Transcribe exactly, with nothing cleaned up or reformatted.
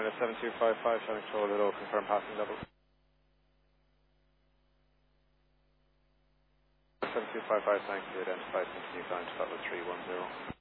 China seven two five five, China control, hello, confirm passing level. seven two five five, thank you, identified, continue climb to level three one zero.